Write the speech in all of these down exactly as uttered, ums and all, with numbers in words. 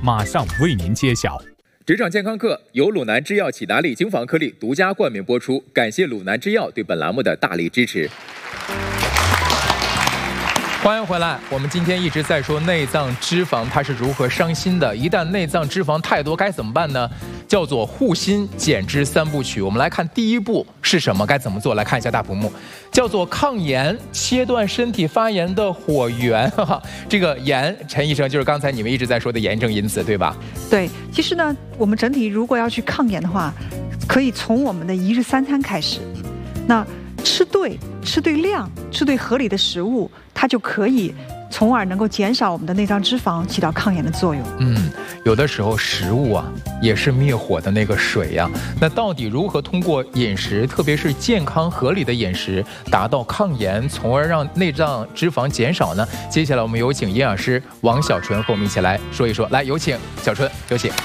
马上为您揭晓。 职场健康课由鲁南制药启达利精防颗粒独家冠名播出，感谢鲁南制药对本栏目的大力支持。 欢迎回来，我们今天一直在说内脏脂肪它是如何伤心的，一旦内脏脂肪太多该怎么办呢？叫做护心减脂三部曲。我们来看第一步是什么，该怎么做？来看一下大屏幕，叫做抗炎，切断身体发炎的火源。哈哈，这个炎，陈医生就是刚才你们一直在说的炎症因子，对吧？ 对，其实呢，我们整体如果要去抗炎的话，可以从我们的一日三餐开始。那吃对、吃对量、吃对合理的食物，它就可以从而能够减少我们的内脏脂肪，起到抗炎的作用。 嗯，有的时候食物啊也是灭火的那个水呀、啊。那到底如何通过饮食，特别是健康合理的饮食，达到抗炎，从而让内脏脂肪减少呢？接下来我们有请营养师王小纯和我们一起来说一说。来，有请小纯，有请。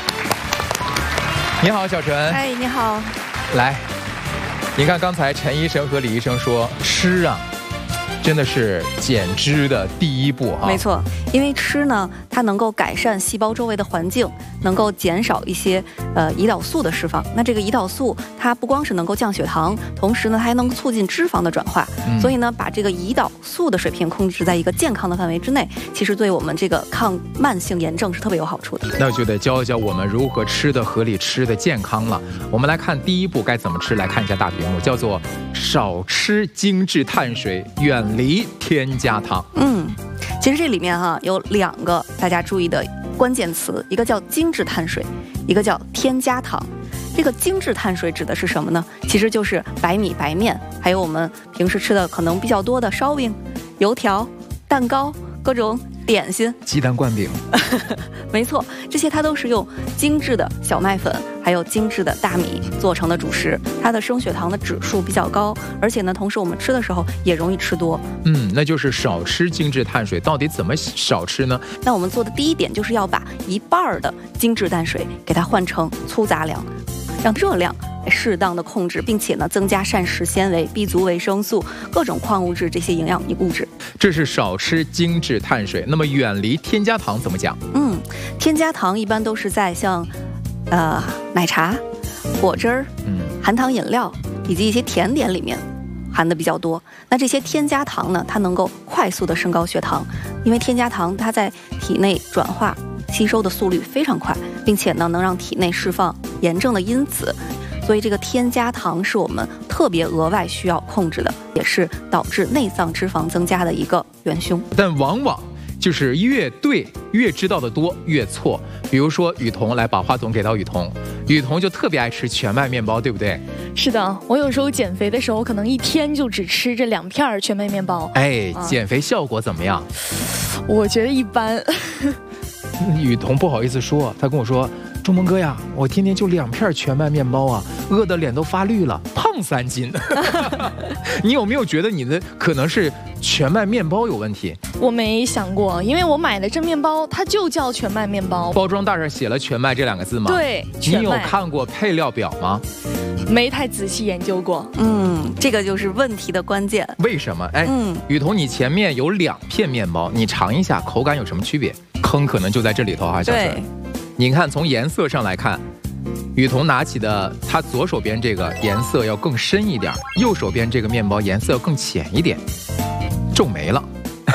你好，小纯。 哎，你好。 来，你看刚才陈医生和李医生说吃啊。真的是减脂的第一步哈， 没错，因为吃呢，它能够改善细胞周围的环境，能够减少一些呃胰岛素的释放。那这个胰岛素它不光是能够降血糖，同时呢，它还能促进脂肪的转化。嗯、所以呢，把这个胰岛素的水平控制在一个健康的范围之内，其实对我们这个抗慢性炎症是特别有好处的。 那就得教一教我们如何吃的合理，吃的健康了。我们来看第一步该怎么吃，来看一下大屏幕，叫做少吃精致碳水，远离添加糖。 嗯，其实这里面哈有两个大家注意的关键词，一个叫精致碳水，一个叫添加糖。这个精致碳水指的是什么呢？其实就是白米、白面，还有我们平时吃的可能比较多的烧饼、油条、蛋糕、各种点心、 鸡蛋灌饼。 没错，这些它都是用精致的小麦粉还有精致的大米做成的主食，它的升血糖的指数比较高，而且呢，同时我们吃的时候也容易吃多。 嗯，那就是少吃精致碳水。到底怎么少吃呢？ 那我们做的第一点就是要把一半的精致碳水给它换成粗杂粮，让热量适当的控制，并且呢增加膳食纤维、B 族维生素、各种矿物质这些营养物质。 这是少吃精致碳水。那么远离添加糖怎么讲？ 嗯，添加糖一般都是在像呃奶茶、果汁儿、嗯、含糖饮料以及一些甜点里面含的比较多。那这些添加糖呢，它能够快速的升高血糖，因为添加糖它在体内转化吸收的速率非常快，并且呢能让体内释放炎症的因子。所以这个添加糖是我们特别额外需要控制的，也是导致内脏脂肪增加的一个元凶。 但往往就是越对越知道的多越错。比如说雨桐，来把话筒给到雨桐，雨桐就特别爱吃全麦面包，对不对？ 是的，我有时候减肥的时候，可能一天就只吃这两片全麦面包。 哎，啊、减肥效果怎么样？ 我觉得一般。 雨桐不好意思说，他跟我说，钟萌哥呀，我天天就两片全麦面包啊，饿得脸都发绿了，胖三斤。你有没有觉得你的可能是全麦面包有问题？ 我没想过，因为我买的这面包它就叫全麦面包， 包装袋上写了全麦这两个字吗？ 对， 你有看过配料表吗？ 没太仔细研究过。 嗯，这个就是问题的关键。 为什么？哎，嗯，雨桐，你前面有两片面包，你尝一下，口感有什么区别？坑可能就在这里头哈，小陈。你看，从颜色上来看，雨桐拿起的他左手边这个颜色要更深一点，右手边这个面包颜色要更浅一点，皱眉了。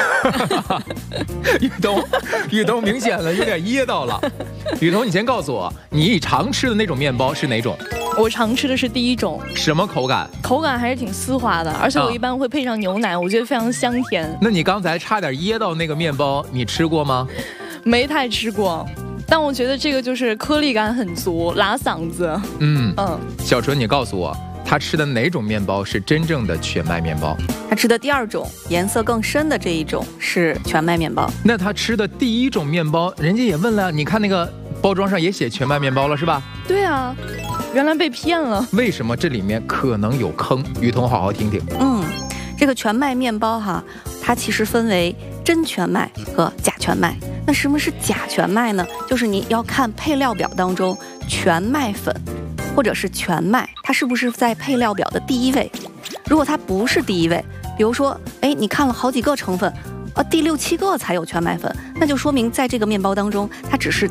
雨桐，雨桐明显了，有点噎到了。雨桐，你先告诉我，你常吃的那种面包是哪种？ 我常吃的是第一种。 什么口感？ 口感还是挺丝滑的，而且我一般会配上牛奶，啊、我觉得非常香甜。 那你刚才差点噎到那个面包，你吃过吗？ 没太吃过，但我觉得这个就是颗粒感很足，拉嗓子。 嗯嗯，小纯，你告诉我，他吃的哪种面包是真正的全麦面包？ 他吃的第二种，颜色更深的这一种是全麦面包。 那他吃的第一种面包，人家也问了，你看那个包装上也写全麦面包了，是吧？ 对啊，原来被骗了。 为什么这里面可能有坑？雨桐，好好听听。 嗯，这个全麦面包哈，它其实分为真全麦和假全麦。那什么是假全麦呢？就是你要看配料表当中全麦粉或者是全麦，它是不是在配料表的第一位？如果它不是第一位，比如说，哎，你看了好几个成分，啊，第六七个才有全麦粉，那就说明在这个面包当中，它只是